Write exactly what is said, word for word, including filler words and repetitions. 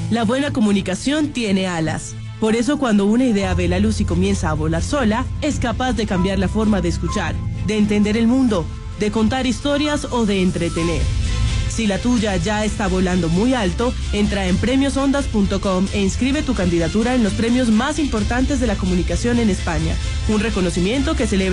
La buena comunicación tiene alas. Por eso cuando una idea ve la luz y comienza a volar sola, es capaz de cambiar la forma de escuchar, de entender el mundo, de contar historias o de entretener. Si la tuya ya está volando muy alto, entra en premios ondas punto com e inscribe tu candidatura en los premios más importantes de la comunicación en España. Un reconocimiento que celebra